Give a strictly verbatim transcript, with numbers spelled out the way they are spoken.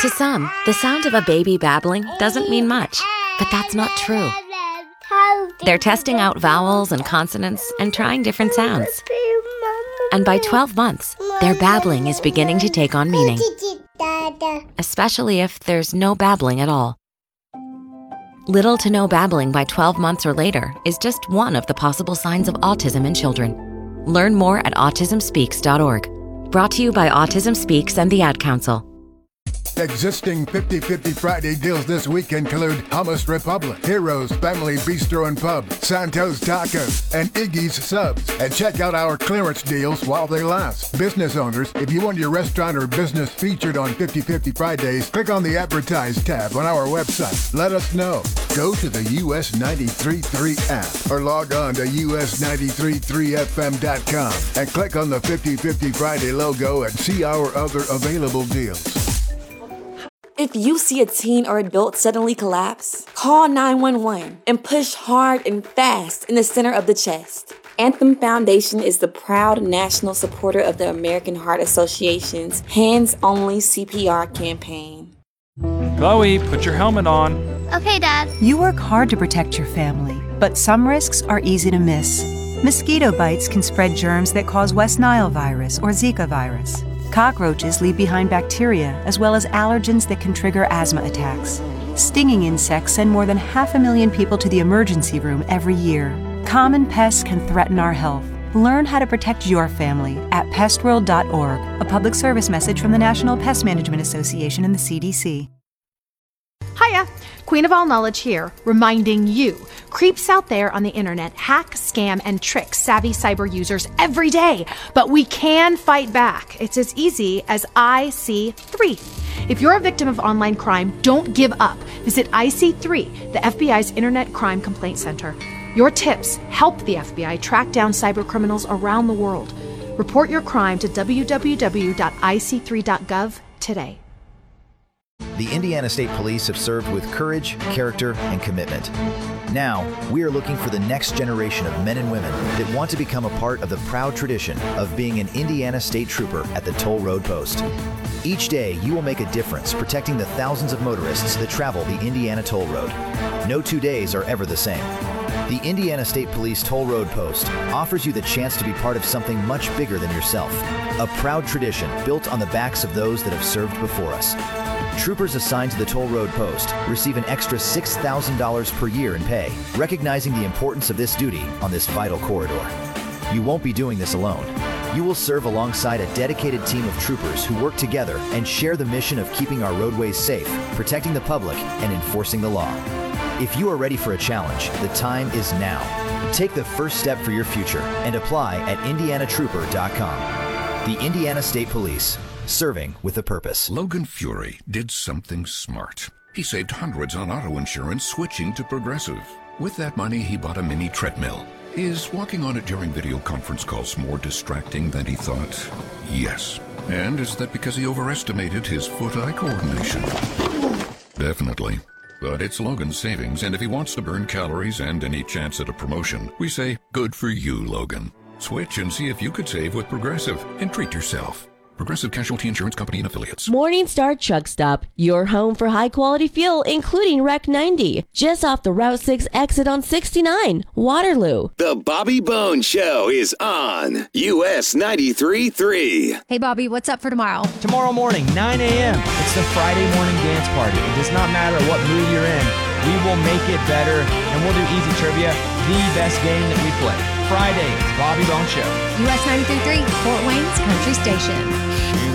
To some, the sound of a baby babbling doesn't mean much, but that's not true. They're testing out vowels and consonants and trying different sounds. And by twelve months, their babbling is beginning to take on meaning, especially if there's no babbling at all. Little to no babbling by twelve months or later is just one of the possible signs of autism in children. Learn more at autism speaks dot org. Brought to you by Autism Speaks and the Ad Council. Existing fifty fifty Friday deals this week include Hummus Republic, Heroes Family Bistro and Pub, Santos Tacos, and Iggy's Subs. And check out our clearance deals while they last. Business owners, if you want your restaurant or business featured on fifty fifty Fridays, click on the Advertise tab on our website. Let us know. Go to the U S ninety-three point three app or log on to U S ninety-three point three F M dot com and click on the fifty fifty Friday logo and see our other available deals. If you see a teen or adult suddenly collapse, call nine one one and push hard and fast in the center of the chest. Anthem Foundation is the proud national supporter of the American Heart Association's Hands Only C P R campaign. Chloe, put your helmet on. Okay, Dad. You work hard to protect your family, but some risks are easy to miss. Mosquito bites can spread germs that cause West Nile virus or Zika virus. Cockroaches leave behind bacteria as well as allergens that can trigger asthma attacks. Stinging insects send more than half a million people to the emergency room every year. Common pests can threaten our health. Learn how to protect your family at pest world dot org, a public service message from the National Pest Management Association and the C D C. Hiya, Queen of All Knowledge here, reminding you, creeps out there on the internet hack, scam, and trick savvy cyber users every day, but we can fight back. It's as easy as I C three. If you're a victim of online crime, don't give up. Visit I C three, the F B I's Internet Crime Complaint Center. Your tips help the F B I track down cyber criminals around the world. Report your crime to w w w dot i c three dot gov today. The Indiana State Police have served with courage, character, and commitment. Now, we are looking for the next generation of men and women that want to become a part of the proud tradition of being an Indiana State Trooper at the Toll Road Post. Each day, you will make a difference protecting the thousands of motorists that travel the Indiana Toll Road. No two days are ever the same. The Indiana State Police Toll Road Post offers you the chance to be part of something much bigger than yourself. A proud tradition built on the backs of those that have served before us. Troopers assigned to the Toll Road Post receive an extra six thousand dollars per year in pay, recognizing the importance of this duty on this vital corridor. You won't be doing this alone. You will serve alongside a dedicated team of troopers who work together and share the mission of keeping our roadways safe, protecting the public, and enforcing the law. If you are ready for a challenge, the time is now. Take the first step for your future and apply at indiana trooper dot com. The Indiana State Police. Serving with a purpose. Logan Fury did something smart. He saved hundreds on auto insurance switching to Progressive. With that money, he bought a mini treadmill. Is walking on it during video conference calls more distracting than he thought? Yes. And is that because he overestimated his foot-eye coordination? Definitely. But it's Logan's savings, and if he wants to burn calories and any chance at a promotion, we say, good for you, Logan. Switch and see if you could save with Progressive and treat yourself. Progressive Casualty Insurance Company and Affiliates. Morningstar Truck Stop, your home for high-quality fuel, including Rec ninety. Just off the Route six exit on sixty-nine, Waterloo. The Bobby Bones Show is on U S ninety-three point three. Hey, Bobby, what's up for tomorrow? Tomorrow morning, nine a.m. It's the Friday morning dance party. It does not matter what mood you're in. We will make it better, and we'll do easy trivia, the best game that we play. Fridays, Bobby Bones Show. U S ninety-three point three, Fort Wayne's Country Station.